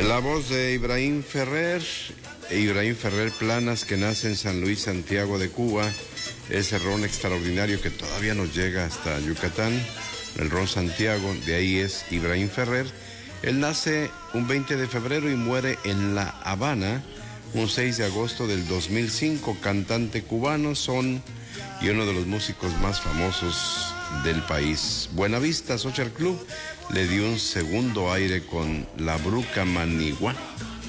La voz de Ibrahim Ferrer Planas, que nace en San Luis, Santiago de Cuba. Ese ron extraordinario que todavía nos llega hasta Yucatán, el ron Santiago, de ahí es Ibrahim Ferrer. Él nace un 20 de febrero y muere en La Habana un 6 de agosto del 2005, cantante cubano, y uno de los músicos más famosos del país. Buenavista Social Club le dio un segundo aire con La Bruca Manigua.